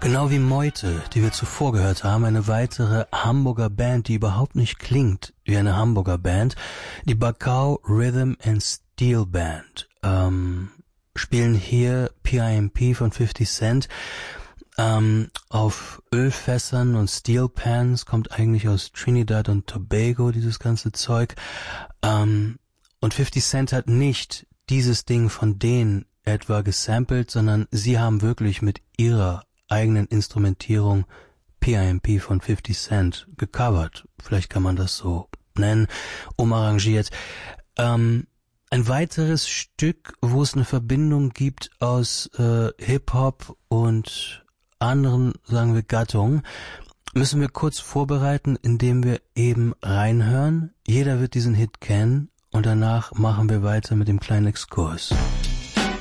Genau wie Meute, die wir zuvor gehört haben, eine weitere Hamburger Band, die überhaupt nicht klingt wie eine Hamburger Band, die Bacau Rhythm and Steel Band, spielen hier PIMP von 50 Cent auf Ölfässern und Steel Pans, kommt eigentlich aus Trinidad und Tobago, dieses ganze Zeug. Und 50 Cent hat nicht dieses Ding von denen etwa gesampelt, sondern sie haben wirklich mit ihrer eigenen Instrumentierung PIMP von 50 Cent gecovert. Vielleicht kann man das so nennen, umarrangiert. Ein weiteres Stück, wo es eine Verbindung gibt aus Hip-Hop und anderen, sagen wir, Gattungen, müssen wir kurz vorbereiten, indem wir eben reinhören. Jeder wird diesen Hit kennen und danach machen wir weiter mit dem kleinen Exkurs.